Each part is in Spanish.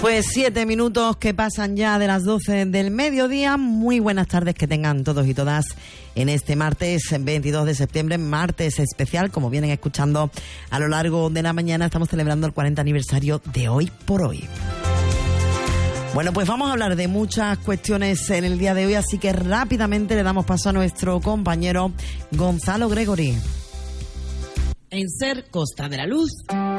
Pues 7 minutos que pasan ya de las 12 del mediodía. Muy buenas tardes que tengan todos y todas en este martes 22 de septiembre, martes especial. Como vienen escuchando a lo largo de la mañana, estamos celebrando el 40 aniversario de Hoy por Hoy. Bueno, pues vamos a hablar de muchas cuestiones en el día de hoy, así que rápidamente le damos paso a nuestro compañero Gonzalo Gregory. En Ser Costa de la Luz,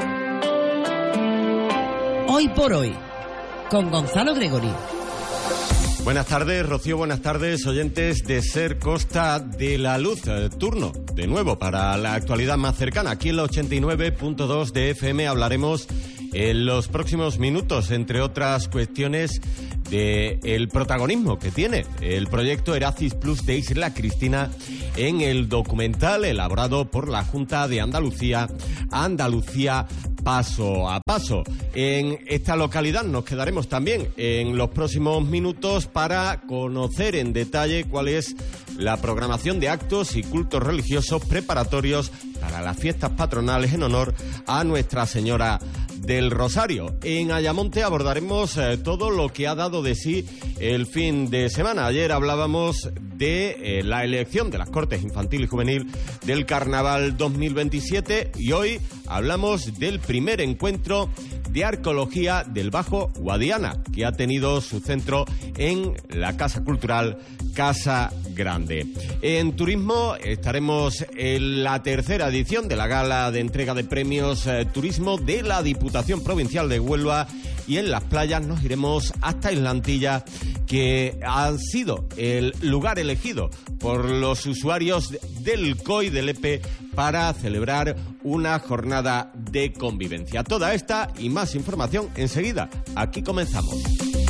Hoy por Hoy, con Gonzalo Gregory. Buenas tardes, Rocío, buenas tardes, oyentes de Ser Costa de la Luz. Turno, de nuevo, para la actualidad más cercana. Aquí en la 89.2 de FM hablaremos en los próximos minutos, entre otras cuestiones, del protagonismo que tiene el proyecto Eracis Plus de Isla Cristina en el documental elaborado por la Junta de Andalucía, Andalucía Paso a Paso. En esta localidad nos quedaremos también en los próximos minutos para conocer en detalle cuál es la programación de actos y cultos religiosos preparatorios para las fiestas patronales en honor a Nuestra Señora del Rosario. En Ayamonte abordaremos todo lo que ha dado de sí el fin de semana. Ayer hablábamos de la elección de las Cortes Infantil y Juvenil del Carnaval 2027 y hoy hablamos del primer encuentro de arqueología del Bajo Guadiana, que ha tenido su centro en la Casa Cultural Casa Grande. En turismo estaremos en la tercera edición de la gala de entrega de premios turismo de la Diputación Provincial de Huelva, y en las playas nos iremos hasta Islantilla, que ha sido el lugar elegido por los usuarios del COI del EPE para celebrar una jornada de convivencia. Toda esta y más información enseguida. Aquí comenzamos.